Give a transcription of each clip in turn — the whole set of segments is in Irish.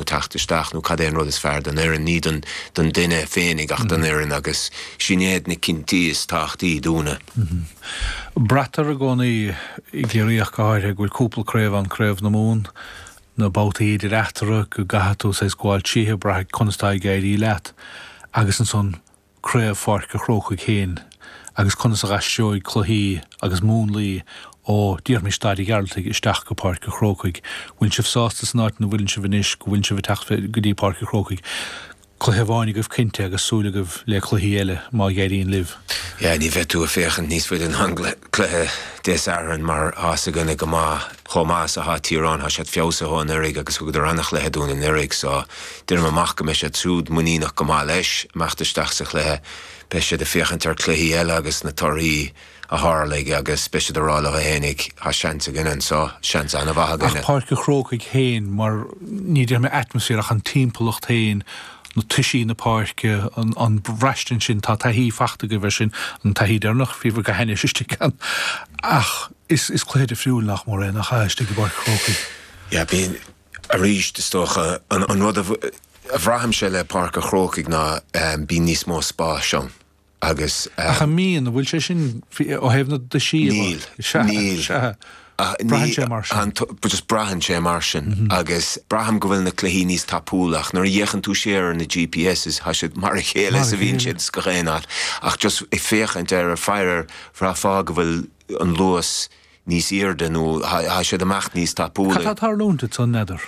tachtaisteach nó cad éon rud is fearr don éireann ní don duine féinnig ach don éireann agus sinnéad na cinntií is táchtaí dúna. Bratar a gcónaí I ggéiríoch gáire bhfuil cúpla an craobh na mún na bátaí idir eachtarach go gahatú sé gháil títhe brath conastá géirí leat agus an son craobh farc a chrócha chéin agus conas a gasisiúid chluhíí agus múnlaí ó díormí stáidí gearaltaigh isteach go parc a chrócaigh bhain sibh sásta san áit na bhfuiln sibh inis go bhain sibh teach go dtí parc a chrócaigh chlutheháinnig goh cinnte agus súla goh le chluhí eile má géiríon libh. Ja, ní bheitú a féchan níos fuid an hangla cluthe désaran mar ása gona go má chomás a tíírán sé feosa hán irig agus go gur annach lethe dún in irig so dir amach go me sé trúd muíach go má leis meachtasteach sa chléthe be sé de féchantar chluhí eile agus na torí a hálaige agus speise dorála a hénig a seansa ginen so seansa anna bhatha gine. Ach parc a chrócaigh héin mar ní dir me atmosfér an timpplacht héin no tuisí na páirce an bhreistin sin tá taihí fachta go bhir sin an taihí darnach fí bh go henne siiste can. Ach, is cléad a friúil nach mar nach chaiste go bar chrócaigh. Ja, bíon a ríist is tócha an rud a bhraham se le parc a chrócaigh ná bí níos mó spá seán. Agus a míon bhfuil sé sin ó hebhna de síl. Níl. Brahan sé mar sin. Just brahan sé mar sin. Agus braham go bhfuil na cluhí níos tapúlach. Nar dhéchan tú séar na GPS ha sé mar a chéile sa bhín siad go réanaad. Ach just I féchant ar a feirir fra fá go bhfuil an luas níos irde nó ha sé amach níos tapúla. Catá tar lúnta son neidir?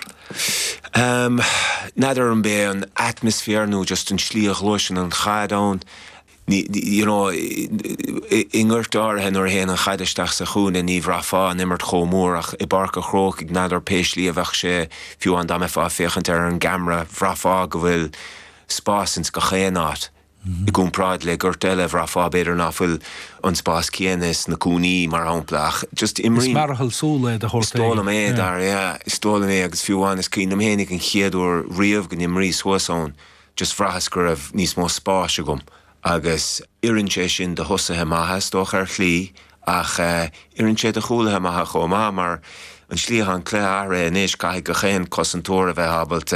Neidir an bé an atmosfér nó just an slíoch loisin an chaidán. You know, ingert hen or hen an chaidesteach sa chuún in níomh rafa nimmert chomórach I barca chrócaigh nadidir péislí a bheith sé fiú an dam fá féchant ar an gamra bhrafa go bhfuil spásins go chéanát. I gún práid le gurt eile bhrafa beidir náfuil an spás céanis na cúnaí mar hampla. Just imrí. Is marachal súla de chóirtaí. Stóla mé dar, ja. Stóla mé agus fiúháin is cín am hénig an chéadú riamh go imrí suasán. Just bhrachas go raibh níos mó spás a gom. Agus irin sé sin de hosathe maithe tóch ar chlí ach irin sé de chúlathe maithe chomá mar an slíthe an clé ára inis caiigh go chéan cosantóir a bheith habalt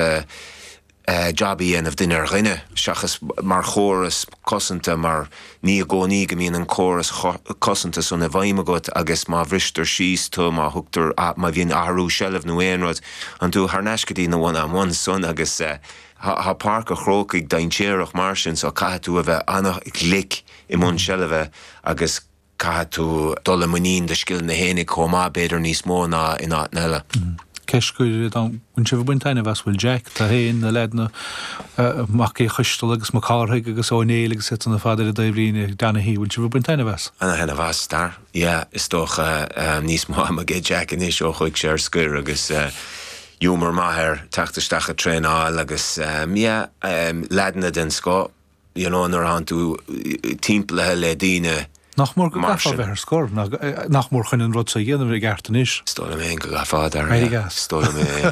jobí an duine ar ghuine seachas mar chóras cosanta mar ní a gcónaí go míon an chóras cosanta son a bhaim agat agus má bhristar síos tú má thugtar má bhíon ahrú sellh nó éonrad an tú thneiscadí na bhain am son agus ha parc a chrócaigh dain téireach mar sin so caitú a bheith annach glic I mún sellh agus caitú dola muín de skill na hénig chomá beidir níos mó ná in áit neile. Ceiscuir an sibh buinteine bheits bhfuil Jack tá héin na leadna mac é chuistal agus má cáthaigh agus ónéil agus sit na fáidir a daibhríine dana hí bhfuil sibh buinteine bheits. Anna hena bheits star. Ja, is tócha níos má a gé Jack in is ó chuig sé ar scuir agus Júmar maithir teachtasteach a tréáil agus leadna den scó, nar an tú timplathe le daoine nach mór go gafa bheith scór nach mór chuinn rud sa dhéanamh I gceartan is. Stóla mé go gafád ar stóla mé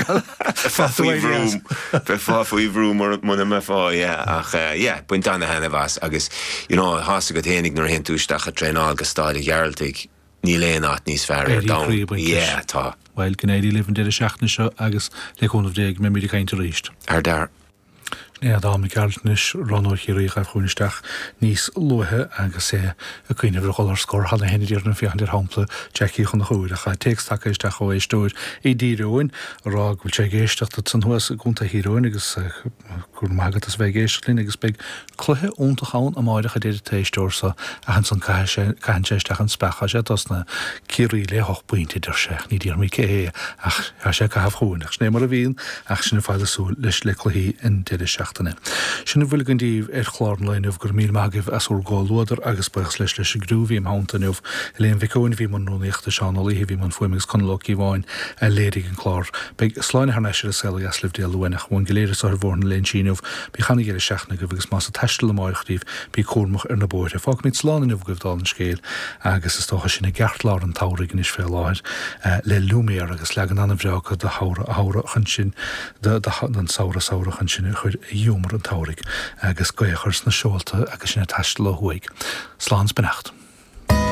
be fá faoi bhrú muna me fá ach buint anna hena bheas agus hása go hénig nar hen túisteach a tréáil go stáda gearaltaigh ní léon áit níos fearr dá. Tá. Weil gnéirí livin de seachna seo agus leúnmh déag mé mí caiinte ríist. Ar dar. Né dá mi galnis ranóir chéirí a chuúnisteach níos luthe agus a cuioine bhir choir scór hana henidir na fiochan ir hampla Jackie chun na chuúir a cha teagstach isteach ó éistóir I díróin rá bhfuil sé géisteach san thuas gúnta híróin agus gur maigad as bheith géisteachlín agus beag cluthe úntaáin a máideach a déidir téistóirsa a han san caian séisteach an specha sé as na cirí le hoch buinte idir seach ní dír mí cé ach sé go hafhúnach sné mar a bhíon ach sinna fáile sú leis le chluhí in déidir seachtainna. Sinna bhfuil gandíh ar chláirn leinmh gur míl maigah as úr gáilúidir agus buchas leis leis grúhí am hátainmh léon bhicóin bhí man nóíochtta seánalaí bhí man fuimigus conlóí bháin a léirigh an chlár. Beag sláinna thneisiir a saoil as libh déal luinach bhain goléiras ar bhórna leon síinmh bí chanig ar seachna go bhgus más a teistal amachtíh bí cuamach ar na bóir. Fág míid sláinmh goh dá an scéil agus is tócha sinna geartlár an táirigh is fé láir le luméar agus legan anna bhreacha de hára chun sin den saora chun sin chuir dúmar an táirigh agus gochars na seolta agus sinna teistal ó thuig. Slán benacht.